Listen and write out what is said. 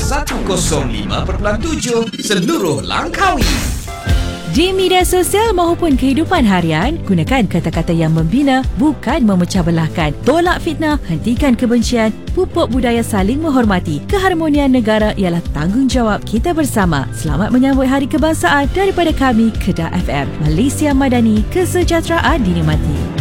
105.7 seluruh Langkawi. Di media sosial maupun kehidupan harian, gunakan kata-kata yang membina, bukan memecah belahkan. Tolak fitnah, hentikan kebencian, pupuk budaya saling menghormati. Keharmonian negara ialah tanggungjawab kita bersama. Selamat menyambut Hari Kebangsaan daripada kami, Kedah FM. Malaysia Madani, kesejahteraan dinikmati.